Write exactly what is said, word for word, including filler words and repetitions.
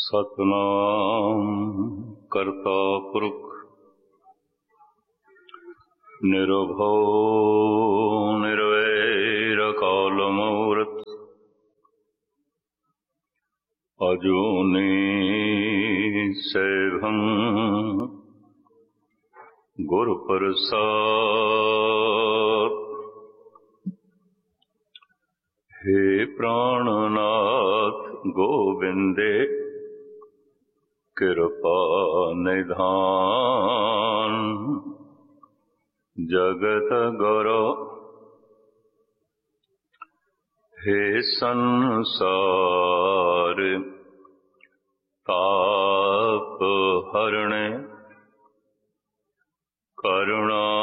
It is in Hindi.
सतनाम करता पुरख निर्भव निर्वैर कालमूर्त अजूनी सैभं गुरुप्रसाद। हे प्राणनाथ गोविंदे कृपा निधान, जगत गुरु हे संसार ताप हरणे, करुणा